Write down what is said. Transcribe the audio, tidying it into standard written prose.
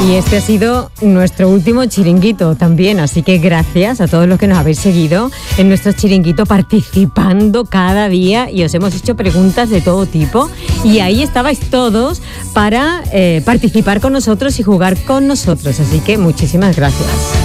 Y este ha sido nuestro último chiringuito también, así que gracias a todos los que nos habéis seguido en nuestro chiringuito participando cada día y os hemos hecho preguntas de todo tipo y ahí estabais todos para participar con nosotros y jugar con nosotros, así que muchísimas gracias.